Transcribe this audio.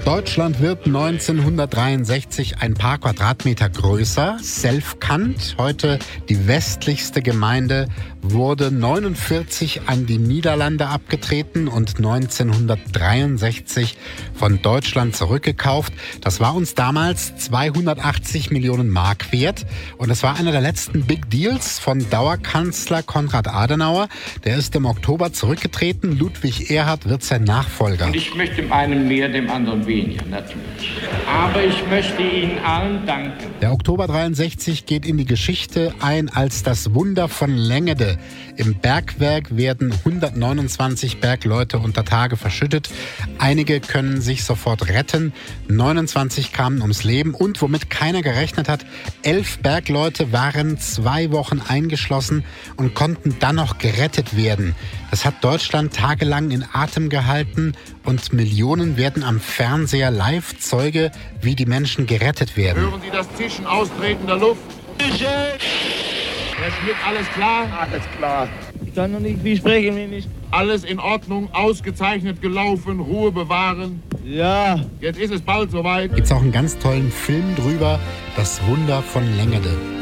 Deutschland wird 1963 ein paar Quadratmeter größer. Selfkant, heute die westlichste Gemeinde, wurde 1949 an die Niederlande abgetreten und 1963 von Deutschland zurückgekauft. Das war uns damals 280 Millionen Mark wert. Und es war einer der letzten Big Deals von Dauerkanzler Konrad Adenauer. Der ist im Oktober zurückgetreten. Ludwig Erhard wird sein Nachfolger. Und ich möchte dem einen mehr, dem anderen weniger, natürlich. Aber ich möchte Ihnen allen danken. Der Oktober 63 geht in die Geschichte ein als das Wunder von Längede. Im Bergwerk werden 129 Bergleute unter Tage verschüttet. Einige können sich sofort retten. 29 kamen ums Leben und womit keiner gerechnet hat, 11 Bergleute waren 2 Wochen eingeschlossen und konnten dann noch gerettet werden. Das hat Deutschland tagelang in Atem gehalten und Millionen werden am Fernseher live Zeuge, wie die Menschen gerettet werden. Hören Sie das Zischen austretender Luft? Herr Schmidt, alles klar? Alles klar. Ich kann noch nicht viel sprechen, wenn nicht. Alles in Ordnung, ausgezeichnet gelaufen, Ruhe bewahren. Ja. Jetzt ist es bald soweit. Gibt's auch einen ganz tollen Film drüber, Das Wunder von Längede.